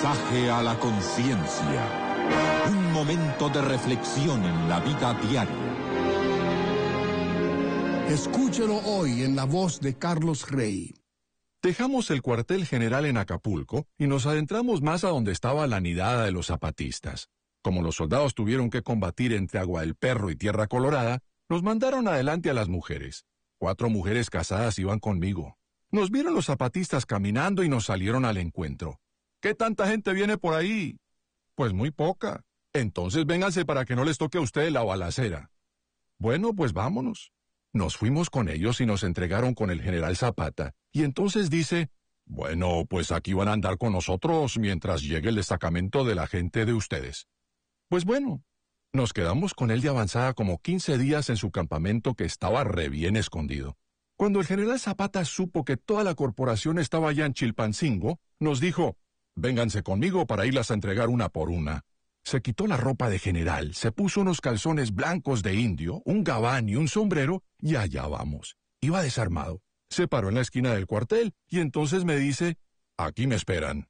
Mensaje a la conciencia. Un momento de reflexión en la vida diaria. Escúchelo hoy en la voz de Carlos Rey. Dejamos el cuartel general en Acapulco y nos adentramos más a donde estaba la nidada de los zapatistas. Como los soldados tuvieron que combatir entre Agua del Perro y Tierra Colorada, nos mandaron adelante a las mujeres. 4 mujeres casadas iban conmigo. Nos vieron los zapatistas caminando y nos salieron al encuentro. ¿Qué tanta gente viene por ahí? Pues muy poca. Entonces vénganse para que no les toque a ustedes la balacera. Bueno, pues vámonos. Nos fuimos con ellos y nos entregaron con el general Zapata. Y entonces dice, bueno, pues aquí van a andar con nosotros mientras llegue el destacamento de la gente de ustedes. Pues bueno, nos quedamos con él de avanzada como 15 días en su campamento que estaba re bien escondido. Cuando el general Zapata supo que toda la corporación estaba allá en Chilpancingo, nos dijo, vénganse conmigo para irlas a entregar una por una. Se quitó la ropa de general, se puso unos calzones blancos de indio, un gabán y un sombrero, y allá vamos. Iba desarmado. Se paró en la esquina del cuartel, y entonces me dice, aquí me esperan.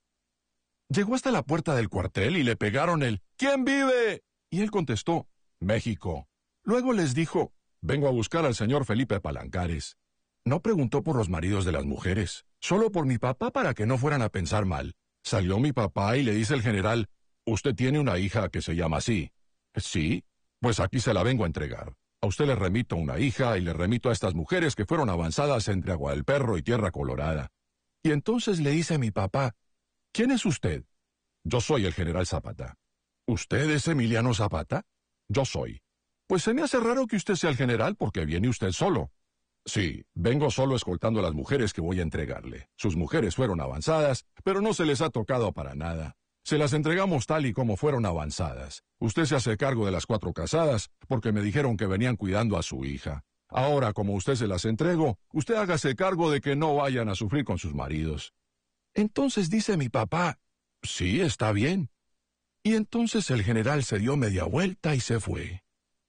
Llegó hasta la puerta del cuartel y le pegaron el, ¿quién vive? Y él contestó, México. Luego les dijo, vengo a buscar al señor Felipe Palancares. No preguntó por los maridos de las mujeres, solo por mi papá para que no fueran a pensar mal. Salió mi papá y le dice el general, usted tiene una hija que se llama así. Sí, pues aquí se la vengo a entregar. A usted le remito una hija y le remito a estas mujeres que fueron avanzadas entre Agua del Perro y Tierra Colorada. Y entonces le dice a mi papá, ¿quién es usted? Yo soy el general Zapata. ¿Usted es Emiliano Zapata? Yo soy. Pues se me hace raro que usted sea el general porque viene usted solo. Sí, vengo solo escoltando a las mujeres que voy a entregarle. Sus mujeres fueron avanzadas, pero no se les ha tocado para nada. Se las entregamos tal y como fueron avanzadas. Usted se hace cargo de las 4 casadas porque me dijeron que venían cuidando a su hija. Ahora, como usted se las entrego, usted hágase cargo de que no vayan a sufrir con sus maridos. Entonces dice mi papá, sí, está bien. Y entonces el general se dio media vuelta y se fue.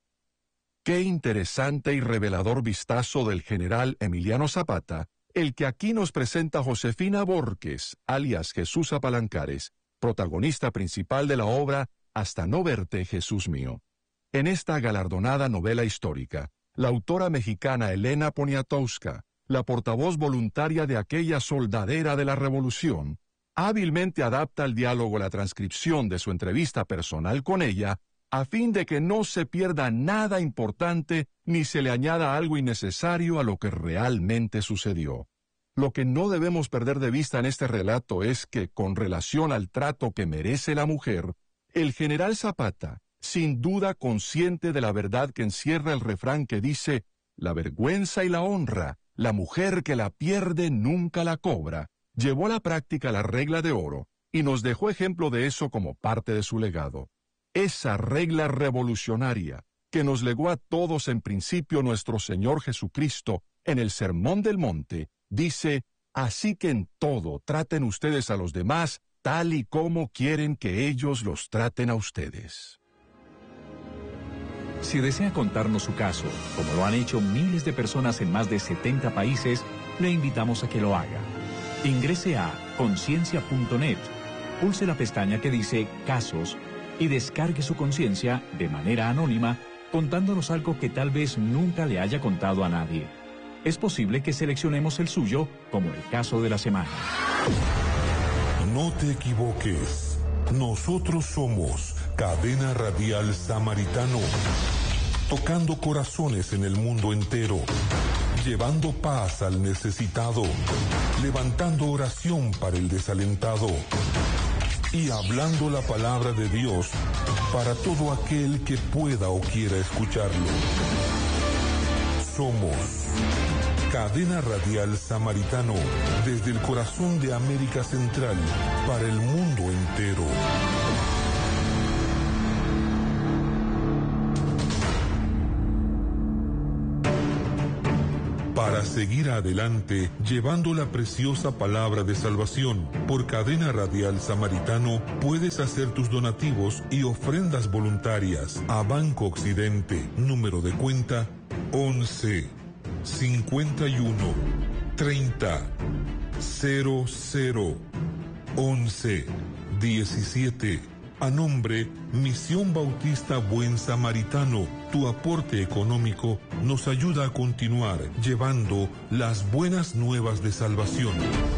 Qué interesante y revelador vistazo del general Emiliano Zapata, el que aquí nos presenta Josefina Borges, alias Jesús Apalancares, protagonista principal de la obra Hasta no verte, Jesús mío. En esta galardonada novela histórica, la autora mexicana Elena Poniatowska, la portavoz voluntaria de aquella soldadera de la Revolución, hábilmente adapta al diálogo la transcripción de su entrevista personal con ella, a fin de que no se pierda nada importante ni se le añada algo innecesario a lo que realmente sucedió. Lo que no debemos perder de vista en este relato es que, con relación al trato que merece la mujer, el general Zapata, sin duda consciente de la verdad que encierra el refrán que dice, la vergüenza y la honra, la mujer que la pierde nunca la cobra, llevó a la práctica la regla de oro y nos dejó ejemplo de eso como parte de su legado. Esa regla revolucionaria que nos legó a todos en principio nuestro Señor Jesucristo en el Sermón del Monte, dice, así que en todo traten ustedes a los demás tal y como quieren que ellos los traten a ustedes. Si desea contarnos su caso, como lo han hecho miles de personas en más de 70 países, le invitamos a que lo haga. Ingrese a conciencia.net, pulse la pestaña que dice Casos y descargue su conciencia de manera anónima contándonos algo que tal vez nunca le haya contado a nadie. Es posible que seleccionemos el suyo como el caso de la semana. No te equivoques. Nosotros somos Cadena Radial Samaritano, tocando corazones en el mundo entero, llevando paz al necesitado, levantando oración para el desalentado y hablando la palabra de Dios para todo aquel que pueda o quiera escucharlo. Somos Cadena Radial Samaritano, desde el corazón de América Central, para el mundo entero. Para seguir adelante, llevando la preciosa palabra de salvación, por Cadena Radial Samaritano, puedes hacer tus donativos y ofrendas voluntarias a Banco Occidente, número de cuenta 11 51 30 00 11 17. A nombre Misión Bautista Buen Samaritano, tu aporte económico nos ayuda a continuar llevando las buenas nuevas de salvación.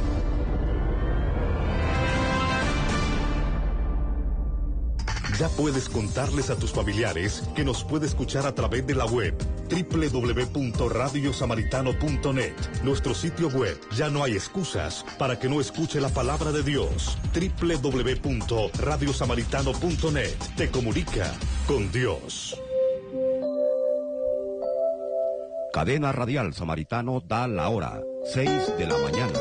Ya puedes contarles a tus familiares que nos puede escuchar a través de la web www.radiosamaritano.net. Nuestro sitio web, ya no hay excusas para que no escuche la palabra de Dios. www.radiosamaritano.net. Te comunica con Dios. Cadena Radial Samaritano da la hora, 6 de la mañana.